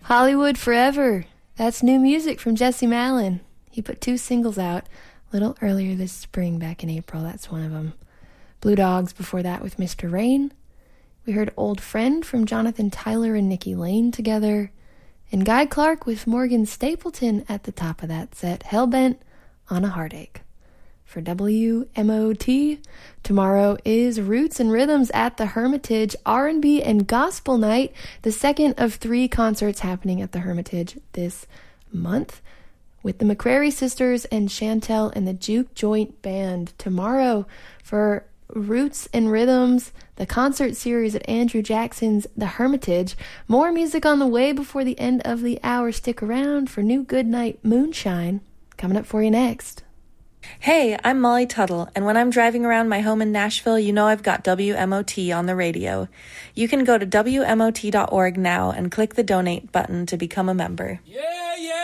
Hollywood Forever. That's new music from Jesse Malin. He put 2 singles out a little earlier this spring, back in April. That's one of them. Blue Dogs before that with Mr. Rain. We heard Old Friend from Jonathan Tyler and Nikki Lane together. And Guy Clark with Morgan Stapleton at the top of that set. Hellbent on a Heartache. For WMOT, tomorrow is Roots and Rhythms at the Hermitage R&B and Gospel Night, the second of 3 concerts happening at the Hermitage this month, with the McCrary Sisters and Chantel and the Juke Joint Band. Tomorrow for Roots and Rhythms, the concert series at Andrew Jackson's The Hermitage. More music on the way before the end of the hour. Stick around for new Goodnight Moonshine coming up for you next. Hey, I'm Molly Tuttle, and when I'm driving around my home in Nashville, you know I've got WMOT on the radio. You can go to WMOT.org now and click the donate button to become a member. Yeah!